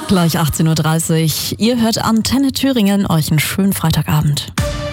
Gleich 18.30 Uhr. Ihr hört Antenne Thüringen. Euch einen schönen Freitagabend.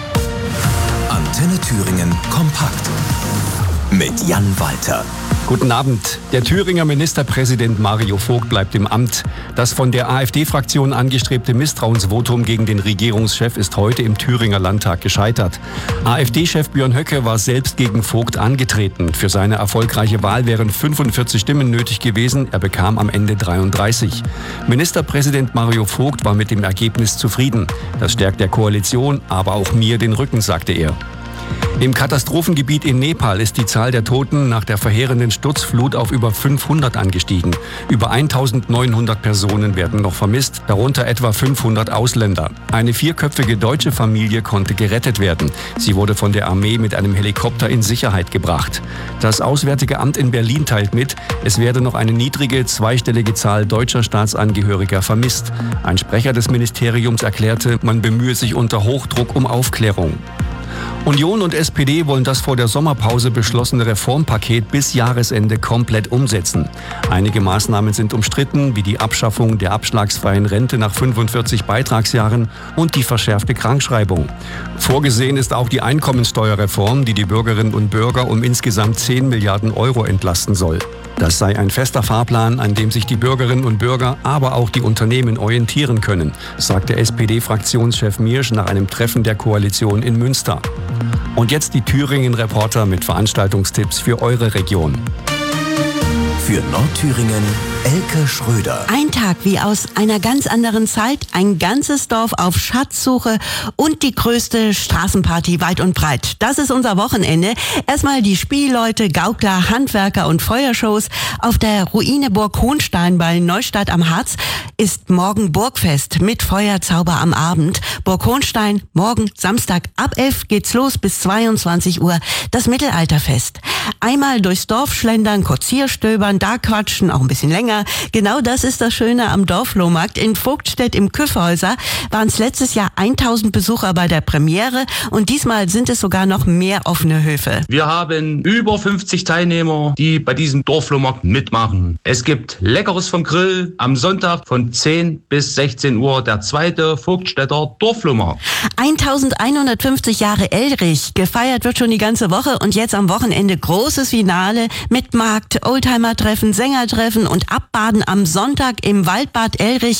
Antenne Thüringen kompakt mit Jan Walter. Guten Abend. Der Thüringer Ministerpräsident Mario Vogt bleibt im Amt. Das von der AfD-Fraktion angestrebte Misstrauensvotum gegen den Regierungschef ist heute im Thüringer Landtag gescheitert. AfD-Chef Björn Höcke war selbst gegen Vogt angetreten. Für seine erfolgreiche Wahl wären 45 Stimmen nötig gewesen. Er bekam am Ende 33. Ministerpräsident Mario Vogt war mit dem Ergebnis zufrieden. Das stärkt der Koalition, aber auch mir den Rücken, sagte er. Im Katastrophengebiet in Nepal ist die Zahl der Toten nach der verheerenden Sturzflut auf über 500 angestiegen. Über 1900 Personen werden noch vermisst, darunter etwa 500 Ausländer. Eine 4-köpfige deutsche Familie konnte gerettet werden. Sie wurde von der Armee mit einem Helikopter in Sicherheit gebracht. Das Auswärtige Amt in Berlin teilt mit, es werde noch eine niedrige, zweistellige Zahl deutscher Staatsangehöriger vermisst. Ein Sprecher des Ministeriums erklärte, man bemühe sich unter Hochdruck um Aufklärung. Union und SPD wollen das vor der Sommerpause beschlossene Reformpaket bis Jahresende komplett umsetzen. Einige Maßnahmen sind umstritten, wie die Abschaffung der abschlagsfreien Rente nach 45 Beitragsjahren und die verschärfte Krankschreibung. Vorgesehen ist auch die Einkommensteuerreform, die die Bürgerinnen und Bürger um insgesamt 10 Milliarden Euro entlasten soll. Das sei ein fester Fahrplan, an dem sich die Bürgerinnen und Bürger, aber auch die Unternehmen orientieren können, sagte SPD-Fraktionschef Miersch nach einem Treffen der Koalition in Münster. Und jetzt die Thüringen-Reporter mit Veranstaltungstipps für eure Region. Für Nordthüringen Elke Schröder. Ein Tag wie aus einer ganz anderen Zeit, ein ganzes Dorf auf Schatzsuche und die größte Straßenparty weit und breit. Das ist unser Wochenende. Erstmal die Spielleute, Gaukler, Handwerker und Feuershows. Auf der Ruine Burg Hohenstein bei Neustadt am Harz ist morgen Burgfest mit Feuerzauber am Abend. Burg Hohenstein, morgen Samstag ab 11 geht's los bis 22 Uhr. Das Mittelalterfest. Einmal durchs Dorf schlendern, kurz hier stöbern, da quatschen, auch ein bisschen länger. Genau das ist das Schöne am Dorflohmarkt. In Vogtstedt im Küffhäuser waren es letztes Jahr 1000 Besucher bei der Premiere und diesmal sind es sogar noch mehr offene Höfe. Wir haben über 50 Teilnehmer, die bei diesem Dorflohmarkt mitmachen. Es gibt Leckeres vom Grill am Sonntag von 10 bis 16 Uhr, der zweite Vogtstädter Dorflohmarkt. 1150 Jahre Elrich, gefeiert wird schon die ganze Woche und jetzt am Wochenende großes Finale mit Markt, Oldtimer-Treffen, Sängertreffen und Abbaden am Sonntag im Waldbad Elrich.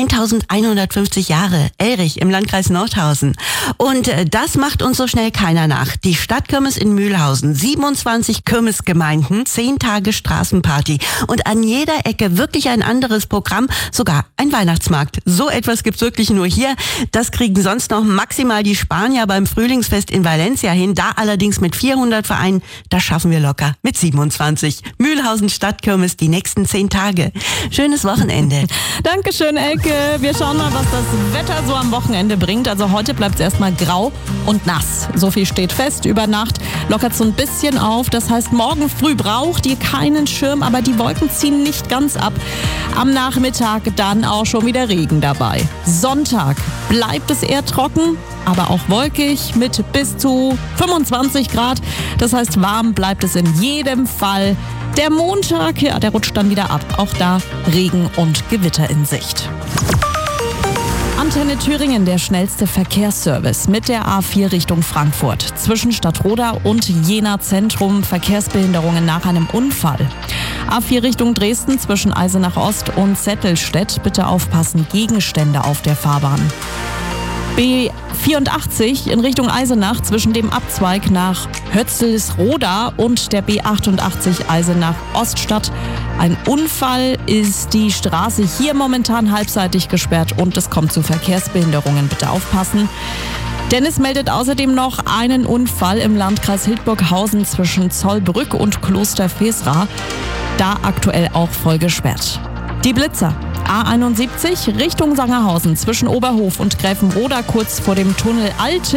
1150 Jahre Elrich im Landkreis Nordhausen. Und das macht uns so schnell keiner nach. Die Stadtkirmes in Mühlhausen, 27 Kirmesgemeinden, 10 Tage Straßenparty und an jeder Ecke wirklich ein anderes Programm, sogar ein Weihnachtsmarkt. So etwas gibt's wirklich nur hier. Das kriegen sonst noch maximal die Spanier beim Frühlingsfest in Valencia hin, da allerdings mit 400 Vereinen, das schaffen wir locker mit 27. Mühlhausen Stadtkirmes die nächsten 10 Tage. Schönes Wochenende. Dankeschön, Elke. Wir schauen mal, was das Wetter so am Wochenende bringt. Also heute bleibt es erstmal grau und nass. So viel steht fest. Über Nacht lockert es so ein bisschen auf. Das heißt, morgen früh braucht ihr keinen Schirm, aber die Wolken ziehen nicht ganz ab. Am Nachmittag dann auch schon wieder Regen dabei. Sonntag bleibt es eher trocken, aber auch wolkig mit bis zu 25 Grad. Das heißt, warm bleibt es in jedem Fall. Der Montag, ja, der rutscht dann wieder ab. Auch da Regen und Gewitter in Sicht. Antenne Thüringen, der schnellste Verkehrsservice mit der A4 Richtung Frankfurt. Zwischen Stadtroda und Jena Zentrum Verkehrsbehinderungen nach einem Unfall. A4 Richtung Dresden zwischen Eisenach Ost und Zettelstedt. Bitte aufpassen, Gegenstände auf der Fahrbahn. B84 in Richtung Eisenach zwischen dem Abzweig nach Hötzelsroda und der B88 Eisenach Oststadt. Ein Unfall, ist die Straße hier momentan halbseitig gesperrt und es kommt zu Verkehrsbehinderungen. Bitte aufpassen. Dennis meldet außerdem noch einen Unfall im Landkreis Hildburghausen zwischen Zollbrück und Kloster Fesra. Da aktuell auch voll gesperrt. Die Blitzer. A71 Richtung Sangerhausen zwischen Oberhof und Gräfenroda kurz vor dem Tunnel Alte